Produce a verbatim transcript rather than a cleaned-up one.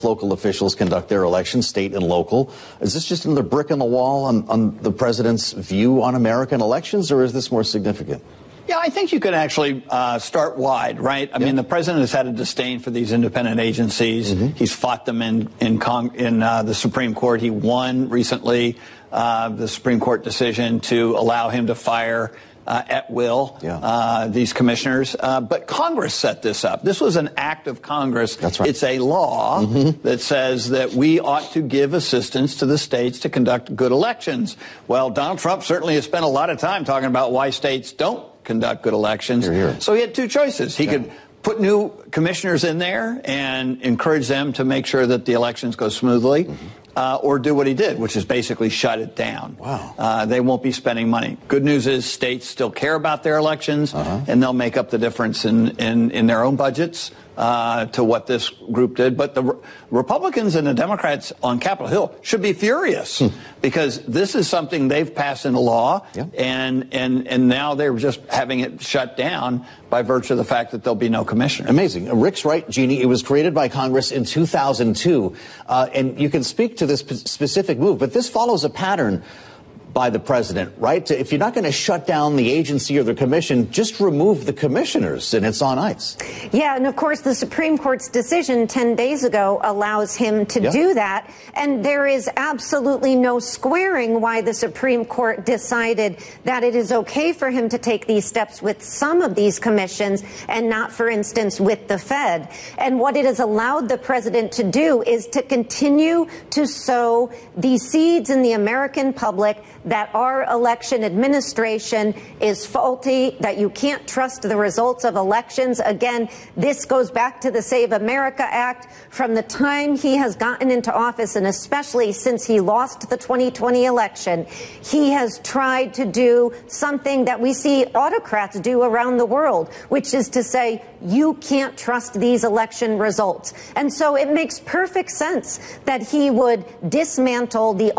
Local officials conduct their elections, state and local. Is this just another brick in the wall on, on the president's view on American elections, or is this more significant? Yeah, I think you could actually uh, start wide, right? I yeah. mean, the president has had a disdain for these independent agencies. Mm-hmm. He's fought them in in, Cong- in uh, the Supreme Court. He won recently uh, the Supreme Court decision to allow him to fire Uh, at will, yeah. uh, these commissioners. Uh, but Congress set this up. This was an act of Congress. That's right. It's a law mm-hmm. that says that we ought to give assistance to the states to conduct good elections. Well, Donald Trump certainly has spent a lot of time talking about why states don't conduct good elections. Hear, hear. So he had two choices. He yeah. could put new commissioners in there and encourage them to make sure that the elections go smoothly. Mm-hmm. Uh, or do what he did, which is basically shut it down. Wow. Uh, they won't be spending money. Good news is states still care about their elections, uh-huh. and they'll make up the difference in, in, in their own budgets uh, to what this group did. But the re- Republicans and the Democrats on Capitol Hill should be furious hmm. because this is something they've passed into law, yeah. and, and, and now they're just having it shut down by virtue of the fact that there'll be no commissioner. Amazing. Rick's right, Jeannie. It was created by Congress in two thousand two, uh, and you can speak to this p- specific move, but this follows a pattern by the president, right? If you're not going to shut down the agency or the commission, just remove the commissioners and it's on ice. Yeah, and of course the Supreme Court's decision ten days ago allows him to yep. do that. And there is absolutely no squaring why the Supreme Court decided that it is okay for him to take these steps with some of these commissions and not, for instance, with the Fed. And what it has allowed the president to do is to continue to sow these seeds in the American public that our election administration is faulty, that you can't trust the results of elections. Again, this goes back to the Save America Act. From the time he has gotten into office, and especially since he lost the twenty twenty election, he has tried to do something that we see autocrats do around the world, which is to say, you can't trust these election results. And so it makes perfect sense that he would dismantle the